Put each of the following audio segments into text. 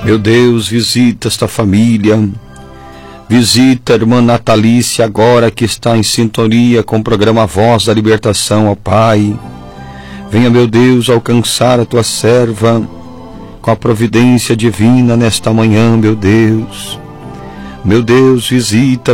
Meu Deus, visita esta família. Visita a irmã Natalícia agora que está em sintonia com o programa Voz da Libertação, ó Pai. Venha, meu Deus, alcançar a tua serva com a providência divina nesta manhã, meu Deus. Meu Deus, visita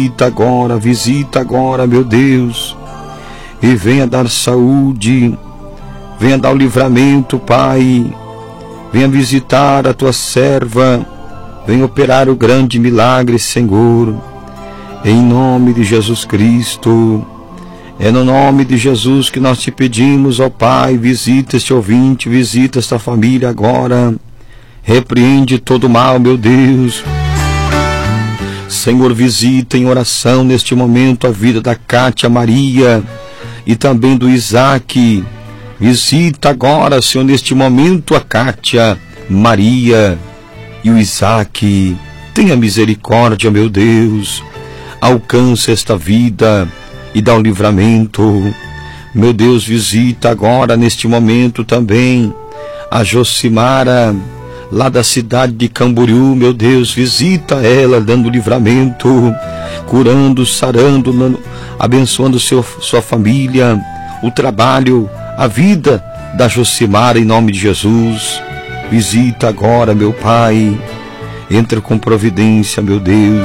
agora, meu Deus. E venha dar saúde, venha dar o livramento, Pai. Venha visitar a tua serva, venha operar o grande milagre, Senhor. Em nome de Jesus Cristo. É no nome de Jesus que nós te pedimos, ó Pai, visita este ouvinte, visita esta família agora. Repreende todo o mal, meu Deus. Senhor, visita em oração neste momento a vida da Cátia Maria e também do Isaac. Visita agora, Senhor, neste momento a Cátia Maria e o Isaac. Tenha misericórdia, meu Deus. Alcança esta vida e dá o livramento. Meu Deus, visita agora neste momento também a Josimara, lá da cidade de Camboriú. Meu Deus, visita ela, dando livramento, curando, sarando, abençoando sua família, o trabalho, a vida da Josimara, em nome de Jesus. Visita agora, meu Pai. Entra com providência, meu Deus.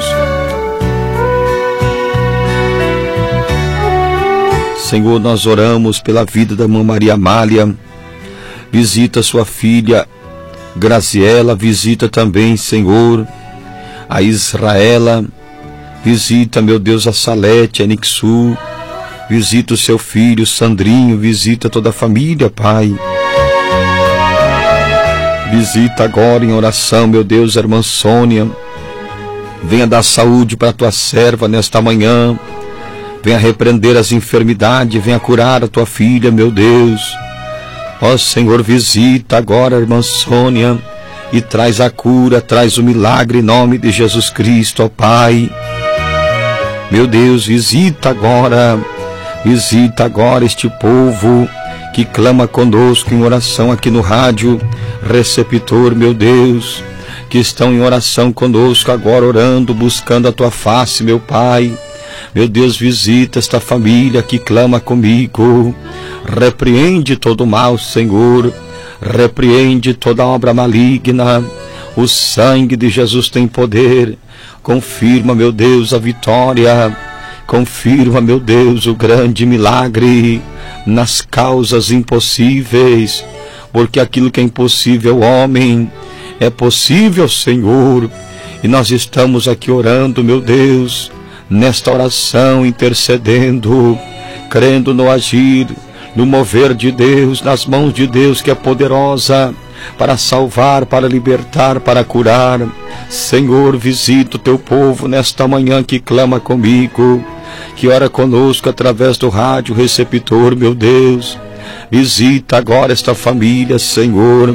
Senhor, nós oramos pela vida da irmã Maria Amália. Visita sua filha Graziela, visita também, Senhor, a Israela. Visita, meu Deus, a Salete, a Nixu. Visita o seu filho Sandrinho, visita toda a família, Pai. Visita agora em oração, meu Deus, a irmã Sônia. Venha dar saúde para a tua serva nesta manhã. Venha repreender as enfermidades, venha curar a tua filha, meu Deus. Ó Senhor, visita agora a irmã Sônia e traz a cura, traz o milagre em nome de Jesus Cristo, ó Pai. Meu Deus, visita agora este povo que clama conosco em oração aqui no rádio receptor, meu Deus, que estão em oração conosco agora, orando, buscando a tua face, meu Pai. Meu Deus, visita esta família que clama comigo. Repreende todo o mal, Senhor. Repreende toda obra maligna. O sangue de Jesus tem poder. Confirma, meu Deus, a vitória. Confirma, meu Deus, o grande milagre nas causas impossíveis. Porque aquilo que é impossível ao homem é possível, Senhor. E nós estamos aqui orando, meu Deus, nesta oração, intercedendo, crendo no agir, no mover de Deus, nas mãos de Deus que é poderosa para salvar, para libertar, para curar. Senhor, visita o teu povo nesta manhã que clama comigo, que ora conosco através do rádio receptor, meu Deus. Visita agora esta família, Senhor.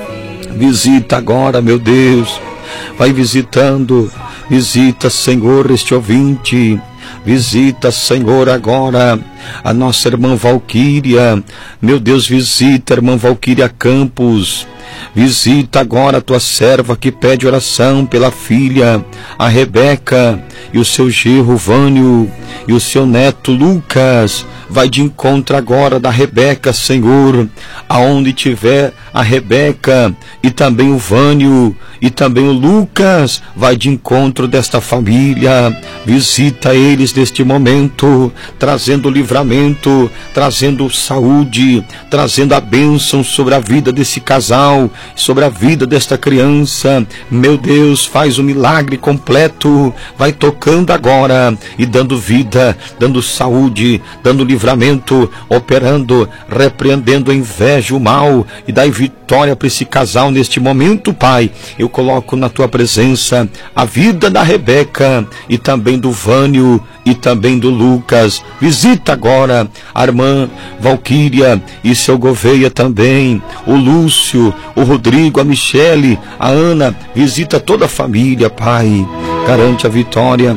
Visita agora, meu Deus. Vai visitando. Visita, Senhor, este ouvinte. Visita, Senhor, agora a nossa irmã Valquíria. Meu Deus, visita a irmã Valquíria Campos. Visita agora a tua serva que pede oração pela filha, a Rebeca, e o seu genro Vânio, e o seu neto Lucas. Vai de encontro agora da Rebeca, Senhor, aonde tiver a Rebeca, e também o Vânio, e também o Lucas, vai de encontro desta família. Visita eles neste momento, trazendo livramento, trazendo saúde, trazendo a bênção sobre a vida desse casal, sobre a vida desta criança. Meu Deus, faz o milagre completo, vai tocando agora e dando vida, dando saúde, dando livramento, operando, repreendendo a inveja, o mal, e dai vitória para esse casal neste momento, Pai. Eu coloco na tua presença a vida da Rebeca e também do Vânio e também do Lucas. Visita agora a irmã Valquíria e seu Gouveia também, o Lúcio, o Rodrigo, a Michele, a Ana. Visita toda a família, Pai. Garante a vitória,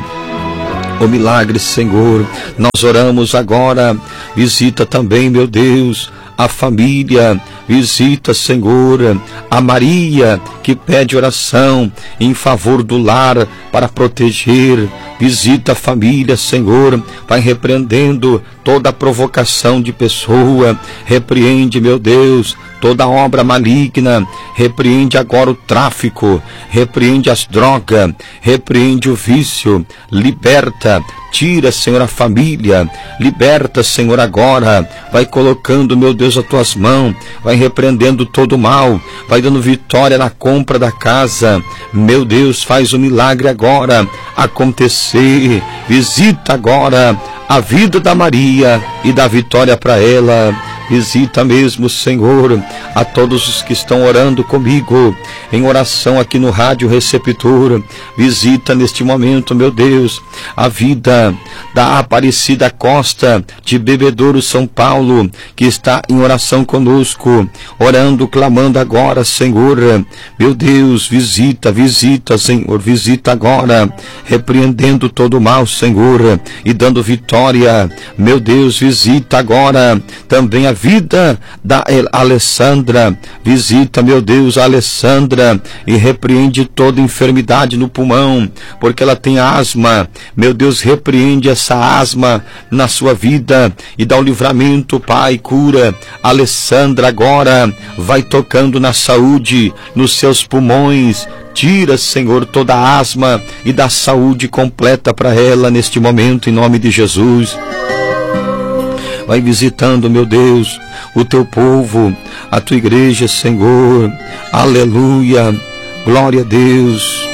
o milagre, Senhor. Nós oramos agora. Visita também, meu Deus, a família, visita, Senhor, a Maria, que pede oração em favor do lar para proteger. Visita a família, Senhor, vai repreendendo toda provocação de pessoa, repreende, meu Deus, toda obra maligna, repreende agora o tráfico, repreende as drogas, repreende o vício, liberta, tira, Senhor, a família, liberta, Senhor, agora, vai colocando, meu Deus, as tuas mãos, vai repreendendo todo o mal, vai dando vitória na compra da casa, meu Deus, faz o milagre agora acontecer, visita agora a vida da Maria e dá vitória para ela. Visita mesmo, Senhor, a todos os que estão orando comigo, em oração aqui no Rádio Receptor. Visita neste momento, meu Deus, a vida da Aparecida Costa, de Bebedouro, São Paulo, que está em oração conosco, orando, clamando agora, Senhor. Meu Deus, visita, Senhor, visita agora, repreendendo todo o mal, Senhor, e dando vitória. Meu Deus, visita agora também a vida da Alessandra, visita, meu Deus, a Alessandra e repreende toda enfermidade no pulmão, porque ela tem asma. Meu Deus, repreende essa asma na sua vida e dá o livramento, Pai, cura. A Alessandra agora vai tocando na saúde, nos seus pulmões. Tira, Senhor, toda a asma e dá saúde completa para ela neste momento, em nome de Jesus. Vai visitando, meu Deus, o teu povo, a tua igreja, Senhor. Aleluia, glória a Deus.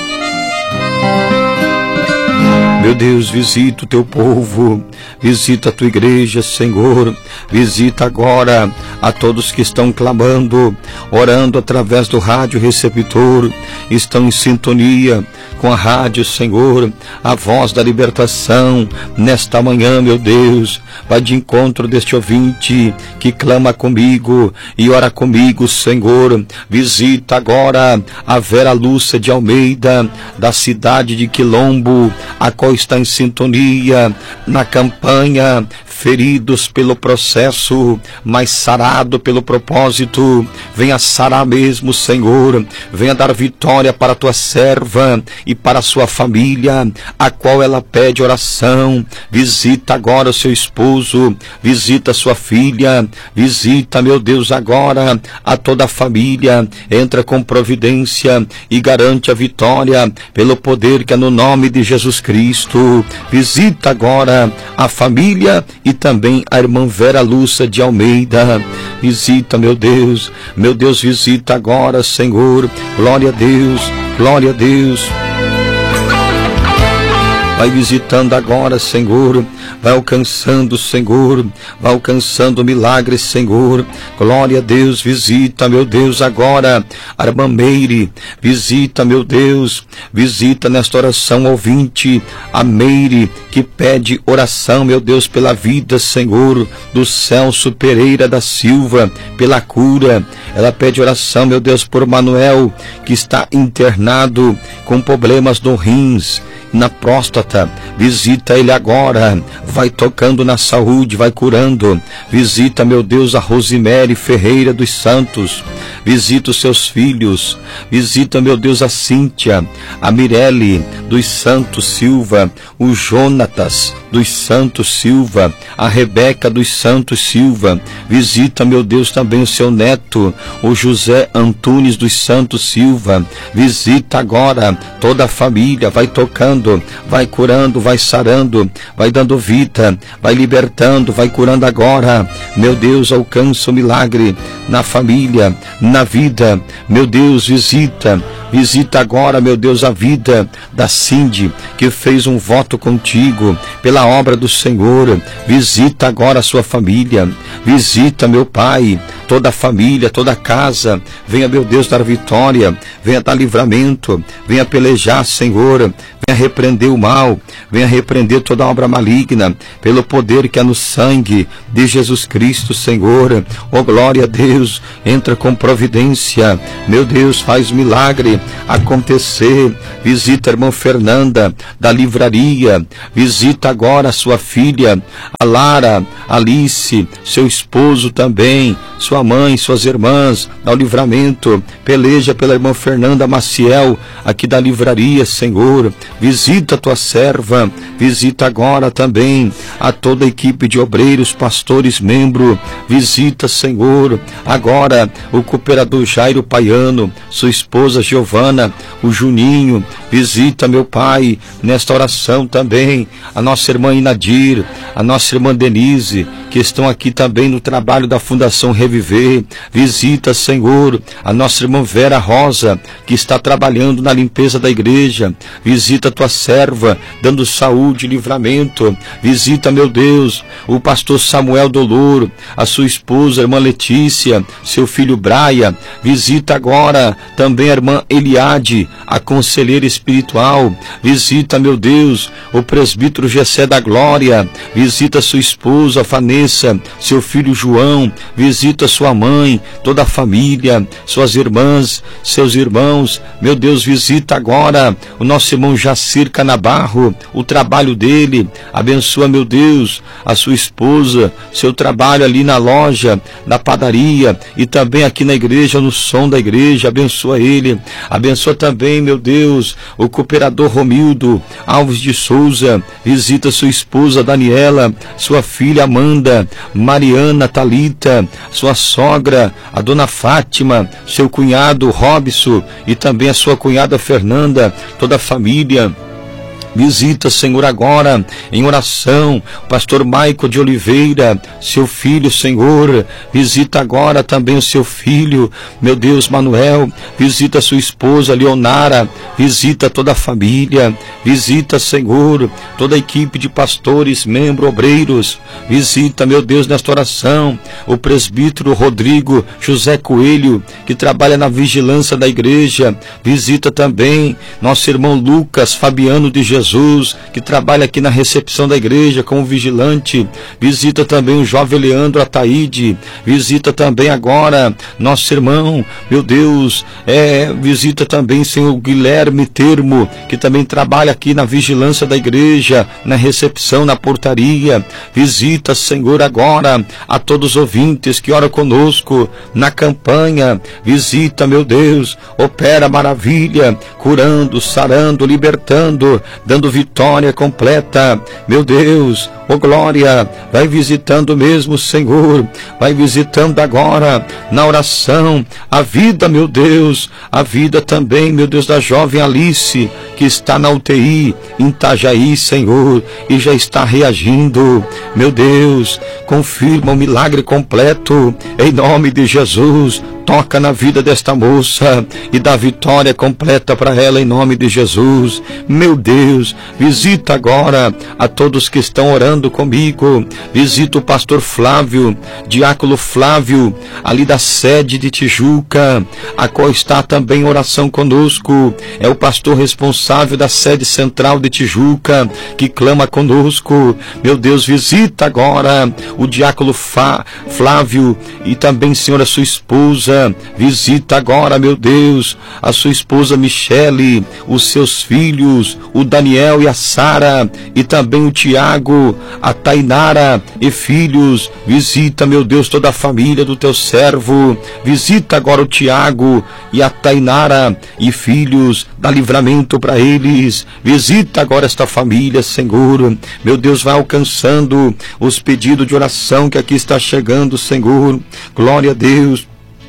Meu Deus, visita o teu povo, visita a tua igreja, Senhor. Visita agora a todos que estão clamando, orando através do Rádio Receptor, estão em sintonia com a rádio, Senhor, a voz da libertação. Nesta manhã, meu Deus, vai de encontro deste ouvinte que clama comigo e ora comigo, Senhor. Visita agora a Vera Lúcia de Almeida, da cidade de Quilombo, a qual está em sintonia na campanha Feridos pelo Processo, mas sarado pelo propósito. Venha sarar mesmo, Senhor. Venha dar vitória para a tua serva e para a sua família, a qual ela pede oração. Visita agora o seu esposo, visita a sua filha, visita, meu Deus, agora a toda a família. Entra com providência e garante a vitória pelo poder que é no nome de Jesus Cristo. Visita agora a família e também a irmã Vera Lúcia de Almeida. Visita, meu Deus, visita agora, Senhor. Glória a Deus, glória a Deus. Vai visitando agora, Senhor. Vai alcançando, Senhor. Vai alcançando milagres, Senhor. Glória a Deus. Visita, meu Deus, agora a irmã Meire. Visita, meu Deus. Visita nesta oração ouvinte a Meire, que pede oração, meu Deus, pela vida, Senhor, do Celso Pereira da Silva, pela cura. Ela pede oração, meu Deus, por Manuel, que está internado com problemas no rins, na próstata. Visita ele agora, vai tocando na saúde, vai curando. Visita, meu Deus, a Rosimere Ferreira dos Santos. Visita os seus filhos. Visita, meu Deus, a Cíntia, a Mirelle dos Santos Silva, o Jonatas dos Santos Silva, a Rebeca dos Santos Silva. Visita, meu Deus, também o seu neto, o José Antunes dos Santos Silva. Visita agora toda a família, vai tocando, vai curando, vai sarando, vai dando vida, vai libertando, vai curando agora. Meu Deus, alcança o milagre na família, na vida. Meu Deus, visita agora, meu Deus, a vida da Cindy, que fez um voto contigo pela obra do Senhor. Visita agora a sua família. Visita, meu Pai, toda a família, toda a casa. Venha, meu Deus, dar vitória. Venha dar livramento. Venha pelejar, Senhor. Venha venha repreender o mal, venha repreender toda obra maligna, pelo poder que há no sangue de Jesus Cristo, Senhor. Oh, glória a Deus, entra com providência, meu Deus, faz milagre acontecer. Visita a irmã Fernanda da livraria, visita agora a sua filha, a Lara, Alice, seu esposo também, sua mãe, suas irmãs, ao Livramento. Peleja pela irmã Fernanda Maciel, aqui da livraria, Senhor. Visita a tua serva, visita agora também a toda a equipe de obreiros, pastores, membro. Visita, Senhor, agora o cooperador Jairo Paiano, sua esposa Giovana, o Juninho. Visita, meu Pai, nesta oração também a nossa irmã Inadir, a nossa irmã Denise, que estão aqui também no trabalho da Fundação Reviver. Visita, Senhor, a nossa irmã Vera Rosa, que está trabalhando na limpeza da igreja. Visita a tua serva, dando saúde e livramento. Visita, meu Deus, o pastor Samuel Dolor, a sua esposa, a irmã Letícia, seu filho Braia. Visita agora também a irmã Eliade, a conselheira espiritual. Visita, meu Deus, o presbítero Gessé da Glória. Visita sua esposa Vanessa, seu filho João. Visita sua mãe, toda a família, suas irmãs, seus irmãos. Meu Deus, visita agora o nosso irmão Jacir Canabarro, o trabalho dele. Abençoa, meu Deus, a sua esposa, seu trabalho ali na loja, na padaria e também aqui na igreja, no som da igreja. Abençoa ele. Abençoa também, meu Deus, o cooperador Romildo Alves de Souza. Visita sua esposa Daniela, sua filha Amanda, Mariana Talita, sua sogra, a dona Fátima, seu cunhado Robson e também a sua cunhada Fernanda, toda a família. Visita, Senhor, agora em oração o pastor Maico de Oliveira, seu filho, Senhor. Visita agora também o seu filho, meu Deus, Manuel. Visita sua esposa Leonara. Visita toda a família. Visita, Senhor, toda a equipe de pastores, membros, obreiros. Visita, meu Deus, nesta oração o presbítero Rodrigo José Coelho, que trabalha na vigilância da igreja. Visita também nosso irmão Lucas Fabiano de Jesus, que trabalha aqui na recepção da igreja como vigilante. Visita também o jovem Leandro Ataíde. Visita também agora nosso irmão, meu Deus, visita também Senhor Guilherme Termo, que também trabalha aqui na vigilância da igreja, na recepção, na portaria. Visita, Senhor, agora a todos os ouvintes que oram conosco na campanha. Visita, meu Deus, opera maravilha, curando, sarando, libertando, dando vitória completa. Meu Deus, oh glória, vai visitando mesmo, Senhor, vai visitando agora na oração a vida, meu Deus, a vida também, meu Deus, da jovem Alice, que está na UTI em Itajaí, Senhor, e já está reagindo. Meu Deus, confirma o milagre completo em nome de Jesus. Toca na vida desta moça e dá vitória completa para ela em nome de Jesus. Meu Deus, visita agora a todos que estão orando comigo. Visita o pastor Flávio, diácono Flávio, ali da sede de Tijuca, a qual está também em oração conosco. É o pastor responsável da sede central de Tijuca, que clama conosco. Meu Deus, visita agora o diácono Flávio e também, Senhor, a sua esposa. Visita agora, meu Deus, a sua esposa Michele, os seus filhos, o Daniel e a Sara, e também o Tiago, a Tainara e filhos. Visita, meu Deus, toda a família do teu servo. Visita agora o Tiago e a Tainara e filhos, dá livramento para eles. Visita agora esta família, Senhor. Meu Deus, vai alcançando os pedidos de oração que aqui está chegando, Senhor. Glória a Deus.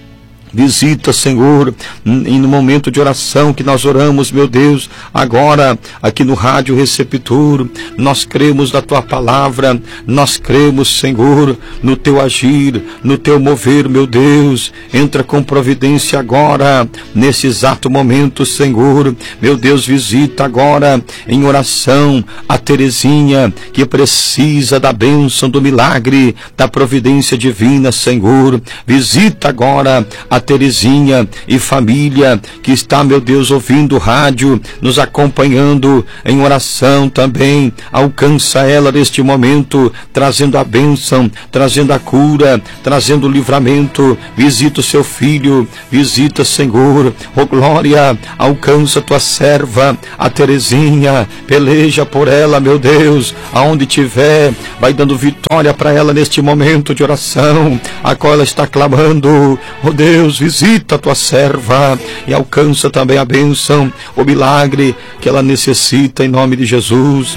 Visita, Senhor, e no momento de oração que nós oramos, meu Deus, agora aqui no Rádio Receptor, nós cremos na Tua Palavra, nós cremos, Senhor, no Teu agir, no Teu mover, meu Deus. Entra com providência agora, nesse exato momento, Senhor. Meu Deus, visita agora em oração a Terezinha, que precisa da bênção, do milagre, da providência divina, Senhor. Visita agora a Terezinha e família que está, meu Deus, ouvindo o rádio, nos acompanhando em oração também. Alcança ela neste momento, trazendo a bênção, trazendo a cura, trazendo o livramento. Visita o seu filho, visita, Senhor, oh glória, alcança tua serva, a Terezinha, peleja por ela, meu Deus, aonde tiver, vai dando vitória para ela neste momento de oração, a qual ela está clamando. Oh Deus, visita a tua serva e alcança também a bênção, o milagre que ela necessita, em nome de Jesus.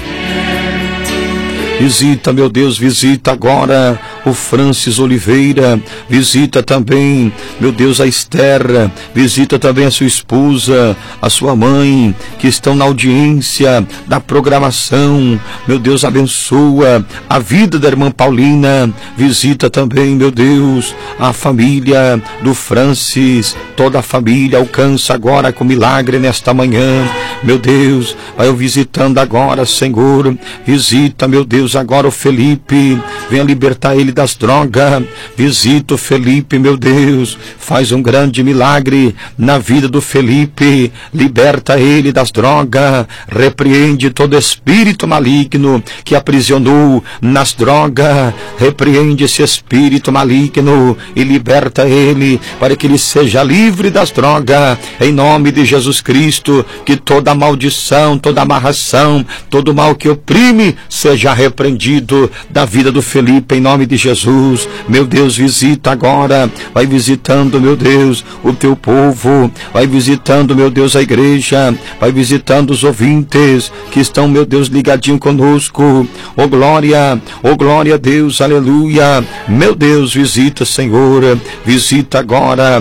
Visita, meu Deus, visita agora o Francis Oliveira, visita também, meu Deus, a Esther, visita também a sua esposa, a sua mãe, que estão na audiência da programação. Meu Deus, abençoa a vida da irmã Paulina, visita também, meu Deus, a família do Francis, toda a família, alcança agora com milagre nesta manhã. Meu Deus, vai visitando agora, Senhor, visita, meu Deus, agora o Felipe, venha libertar ele das drogas. Visita o Felipe, meu Deus, faz um grande milagre na vida do Felipe, liberta ele das drogas, repreende todo espírito maligno que aprisionou nas drogas, repreende esse espírito maligno e liberta ele para que ele seja livre das drogas, em nome de Jesus Cristo. Que toda maldição, toda amarração, todo mal que oprime seja repreendido da vida do Felipe, em nome de Jesus. Meu Deus, visita agora, vai visitando, meu Deus, o teu povo, vai visitando, meu Deus, a igreja, vai visitando os ouvintes que estão, meu Deus, ligadinho conosco. Oh glória a Deus, aleluia. Meu Deus, visita, Senhor, visita agora,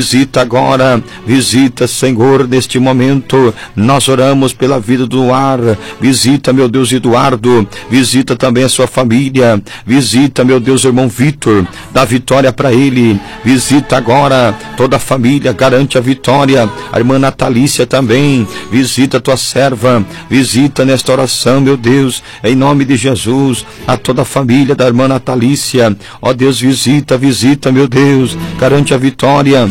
visita, Senhor, neste momento. Nós oramos pela vida do ar, visita, meu Deus, Eduardo, visita também a sua família, visita, meu Deus, o irmão Vitor, dá vitória para ele, visita agora toda a família, garante a vitória. A irmã Natalícia também, visita a tua serva, visita nesta oração, meu Deus, em nome de Jesus, a toda a família da irmã Natalícia. Ó Deus, visita, meu Deus, garante a vitória.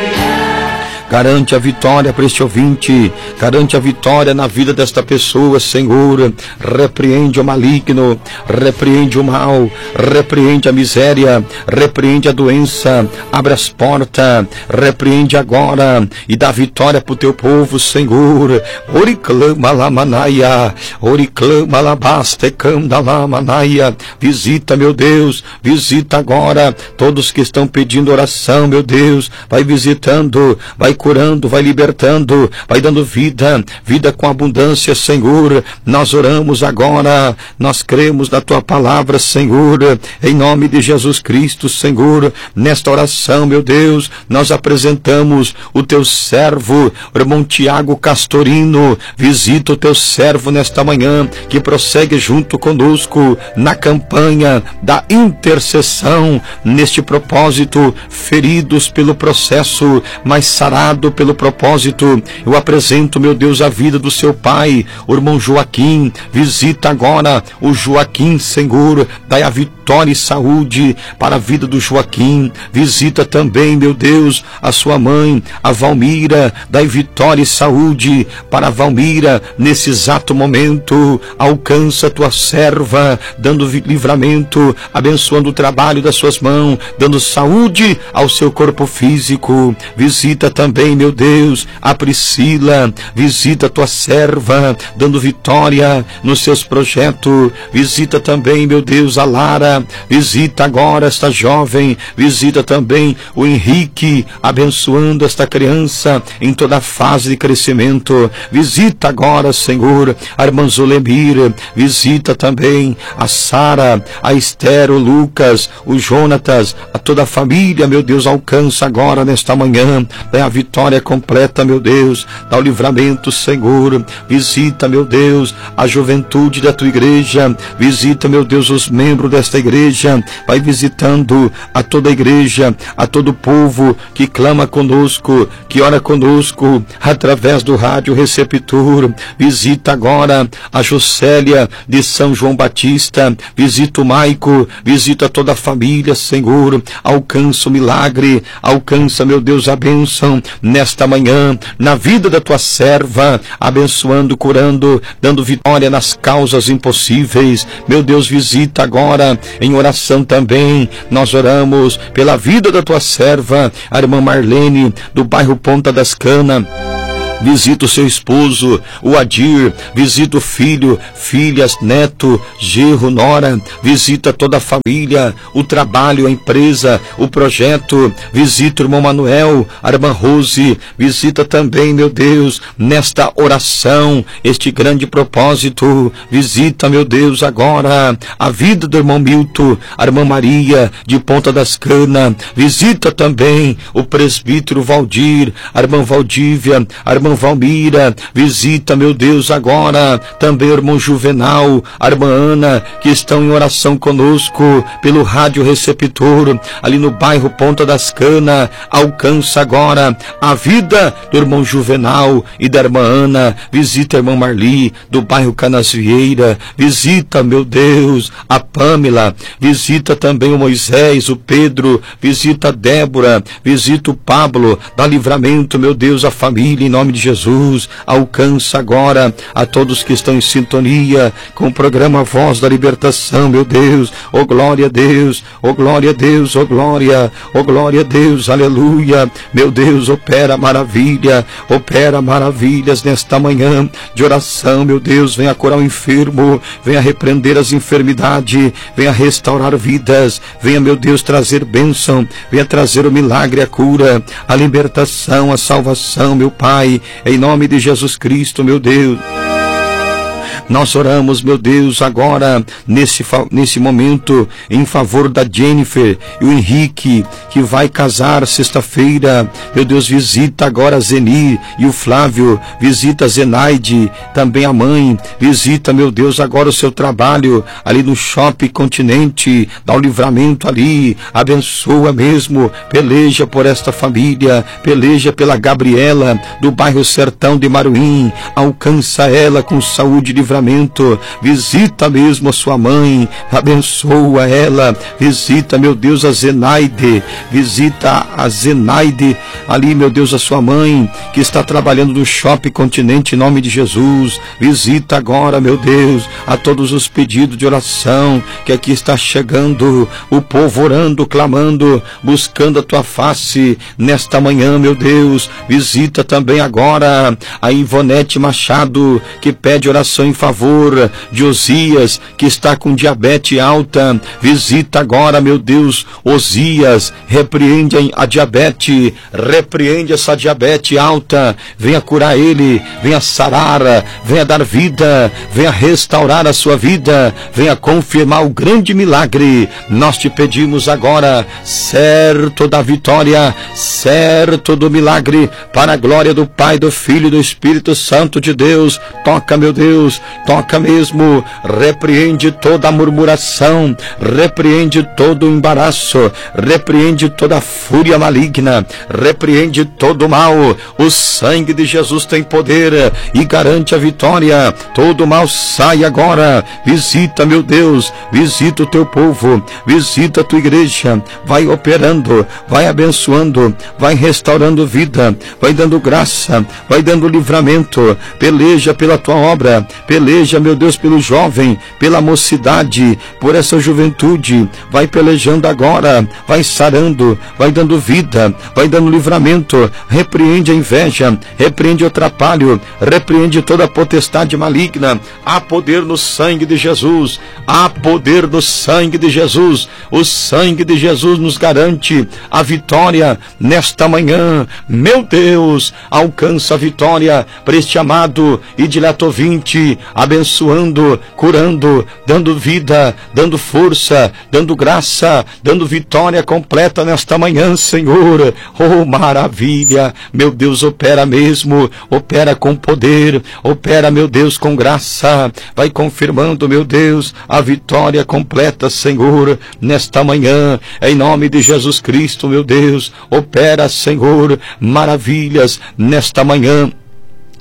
Garante a vitória para este ouvinte, garante a vitória na vida desta pessoa, Senhor. Repreende o maligno, repreende o mal, repreende a miséria, repreende a doença, abre as portas, repreende agora e dá vitória para o teu povo, Senhor. Oriclama lamanaia, oriclama labaste candalamanaia. Visita, meu Deus, visita agora todos que estão pedindo oração, meu Deus, vai visitando, vai curando, vai libertando, vai dando vida com abundância, Senhor. Nós oramos agora, nós cremos na tua palavra, Senhor, em nome de Jesus Cristo, Senhor. Nesta oração, meu Deus, nós apresentamos o teu servo, o irmão Tiago Castorino. Visita o teu servo nesta manhã, que prossegue junto conosco na campanha da intercessão, neste propósito, feridos pelo processo, mas sarados pelo propósito. Eu apresento, meu Deus, a vida do seu pai, o irmão Joaquim. Visita agora o Joaquim, Senhor, dai a vitória e saúde para a vida do Joaquim. Visita também, meu Deus, a sua mãe, a Valmira, dai vitória e saúde para a Valmira nesse exato momento. Alcança a tua serva, dando livramento, abençoando o trabalho das suas mãos, dando saúde ao seu corpo físico. Visita também, meu Deus, a Priscila, visita a tua serva, dando vitória nos seus projetos. Visita também, meu Deus, a Lara, visita agora esta jovem, visita também o Henrique, abençoando esta criança em toda a fase de crescimento. Visita agora, Senhor, a irmã Zolemir, visita também a Sara, a Esther, o Lucas, o Jonatas, a toda a família, meu Deus, alcança agora nesta manhã, dá a vitória completa, meu Deus, dá o livramento, Senhor. Visita, meu Deus, a juventude da tua igreja, visita, meu Deus, os membros desta igreja, vai visitando a toda a igreja, a todo o povo que clama conosco, que ora conosco através do rádio receptor. Visita agora a Juscelia de São João Batista, visita o Maico, visita toda a família, Senhor, alcança o milagre, alcança, meu Deus, a bênção nesta manhã, na vida da tua serva, abençoando, curando, dando vitória nas causas impossíveis. Meu Deus, visita agora, em oração também, nós oramos pela vida da tua serva, a irmã Marlene, do bairro Ponta das Canas. Visita o seu esposo, o Adir, visita o filho, filhas, neto, genro, nora, visita toda a família, o trabalho, a empresa, o projeto, visita o irmão Manuel, a irmã Rose, visita também, meu Deus, nesta oração, este grande propósito, visita, meu Deus, agora a vida do irmão Milton, a irmã Maria, de Ponta das Canas, visita também o presbítero Valdir, a irmã Valdívia, a irmã Valmira, visita, meu Deus, agora também o irmão Juvenal, a irmã Ana, que estão em oração conosco pelo rádio receptor, ali no bairro Ponta das Canas. Alcança agora a vida do irmão Juvenal e da irmã Ana, visita a irmã Marli, do bairro Canasvieira, visita, meu Deus, a Pâmela, visita também o Moisés, o Pedro, visita a Débora, visita o Pablo, dá livramento, meu Deus, a família, em nome de Jesus. Alcança agora a todos que estão em sintonia com o programa Voz da Libertação, meu Deus. Oh glória a Deus, oh glória a Deus, oh glória a Deus, aleluia. Meu Deus, opera maravilhas nesta manhã de oração, meu Deus. Venha curar o enfermo, venha repreender as enfermidades, venha restaurar vidas, venha, meu Deus, trazer bênção, venha trazer o milagre, a cura, a libertação, a salvação, meu Pai, em nome de Jesus Cristo, meu Deus. Nós oramos, meu Deus, agora, nesse momento, em favor da Jennifer e o Henrique, que vai casar sexta-feira. Meu Deus, visita agora a Zeni e o Flávio, visita a Zenaide, também a mãe, visita, meu Deus, agora o seu trabalho, ali no Shopping Continente, dá o livramento ali, abençoa mesmo, peleja por esta família, peleja pela Gabriela, do bairro Sertão de Maruim, alcança ela com saúde e livramento, visita mesmo a sua mãe, abençoa ela, visita, meu Deus, a Zenaide, visita a Zenaide, ali, meu Deus, a sua mãe, que está trabalhando no Shopping Continente, em nome de Jesus, visita agora, meu Deus, a todos os pedidos de oração, que aqui está chegando, o povo orando, clamando, buscando a tua face, nesta manhã, meu Deus, visita também agora a Ivonete Machado, que pede oração em favor de Osias, que está com diabetes alta, visita agora, meu Deus, Osias, repreende a diabetes, repreende essa diabetes alta, venha curar ele, venha sarar, venha dar vida, venha restaurar a sua vida, venha confirmar o grande milagre. Nós te pedimos agora, certo da vitória, certo do milagre, para a glória do Pai, do Filho e do Espírito Santo de Deus. Toca, meu Deus, toca mesmo, repreende toda a murmuração, repreende todo o embaraço, repreende toda a fúria maligna, repreende todo o mal. O sangue de Jesus tem poder e garante a vitória. Todo o mal sai agora. Visita, meu Deus, visita o teu povo, visita a tua igreja, vai operando, vai abençoando, vai restaurando vida, vai dando graça, vai dando livramento. Peleja pela tua obra, peleja, meu Deus, pelo jovem, pela mocidade, por essa juventude, vai pelejando agora, vai sarando, vai dando vida, vai dando livramento. Repreende a inveja, repreende o atrapalho, repreende toda a potestade maligna. Há poder no sangue de Jesus, há poder no sangue de Jesus. O sangue de Jesus nos garante a vitória nesta manhã. Meu Deus, alcança a vitória para este amado e dileto ouvinte, abençoando, curando, dando vida, dando força, dando graça, dando vitória completa nesta manhã, Senhor. Oh, maravilha, meu Deus, opera mesmo, opera com poder, opera, meu Deus, com graça, vai confirmando, meu Deus, a vitória completa, Senhor, nesta manhã, em nome de Jesus Cristo, meu Deus. Opera, Senhor, maravilhas nesta manhã.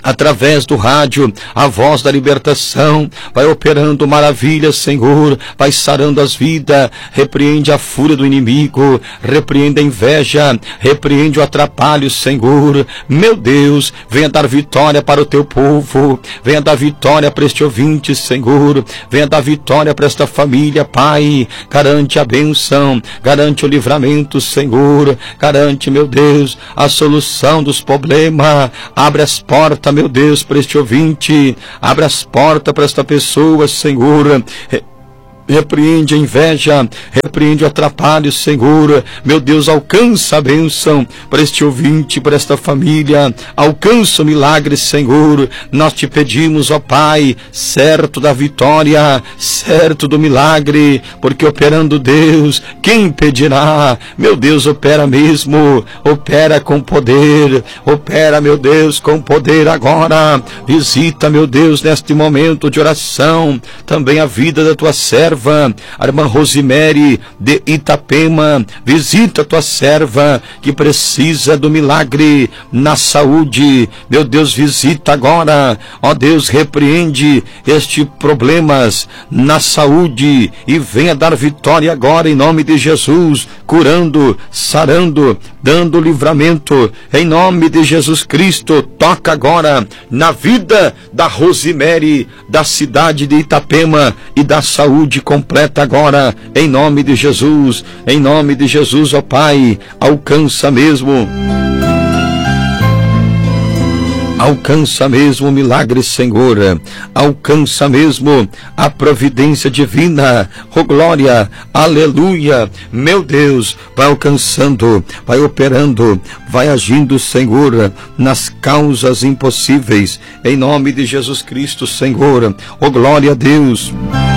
através do rádio, a voz da libertação, vai operando maravilhas, Senhor, vai sarando as vidas, repreende a fúria do inimigo, repreende a inveja, repreende o atrapalho, Senhor. Meu Deus, venha dar vitória para o teu povo, venha dar vitória para este ouvinte, Senhor, venha dar vitória para esta família, Pai, garante a bênção, garante o livramento, Senhor, garante, meu Deus, a solução dos problemas, abre as portas, meu Deus, para este ouvinte, abre as portas para esta pessoa, Senhor. Repreende a inveja, repreende o atrapalho, Senhor. Meu Deus, alcança a bênção para este ouvinte, para esta família. Alcança o milagre, Senhor. Nós te pedimos, ó Pai, certo da vitória, certo do milagre, porque operando Deus, quem impedirá? Meu Deus, opera mesmo, opera com poder, opera, meu Deus, com poder agora. Visita, meu Deus, neste momento de oração, também a vida da tua serva, a irmã Rosemary de Itapema. Visita a tua serva que precisa do milagre na saúde. Meu Deus, visita agora, ó Deus, repreende estes problemas na saúde e venha dar vitória agora em nome de Jesus, curando, sarando, dando livramento em nome de Jesus Cristo. Toca agora na vida da Rosemary, da cidade de Itapema, e da saúde completa agora em nome de Jesus, ó Pai. Alcança mesmo, alcança mesmo o milagre, Senhor. Alcança mesmo a providência divina. Oh glória, aleluia. Meu Deus, vai alcançando, vai operando, vai agindo, Senhor, nas causas impossíveis. Em nome de Jesus Cristo, Senhor. Oh glória a Deus.